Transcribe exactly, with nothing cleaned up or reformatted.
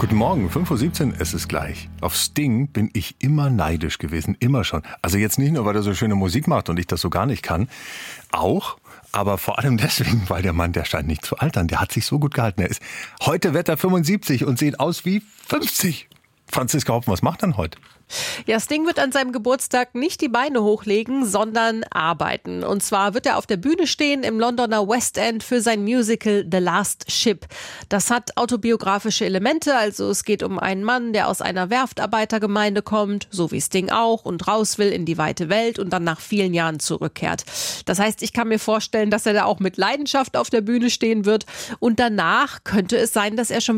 Guten Morgen, fünf Uhr siebzehn ist es gleich. Auf Sting bin ich immer neidisch gewesen, immer schon. Also jetzt nicht nur, weil er so schöne Musik macht und ich das so gar nicht kann, auch, aber vor allem deswegen, weil der Mann, der scheint nicht zu altern, der hat sich so gut gehalten. Er ist heute Wetter fünfundsiebzig und sieht aus wie fünfzig. Franziska Hopfen, was macht er heute? Ja, Sting wird an seinem Geburtstag nicht die Beine hochlegen, sondern arbeiten. Und zwar wird er auf der Bühne stehen im Londoner West End für sein Musical The Last Ship. Das hat autobiografische Elemente, also es geht um einen Mann, der aus einer Werftarbeitergemeinde kommt, so wie Sting auch, und raus will in die weite Welt und dann nach vielen Jahren zurückkehrt. Das heißt, ich kann mir vorstellen, dass er da auch mit Leidenschaft auf der Bühne stehen wird. Und danach könnte es sein, dass er schon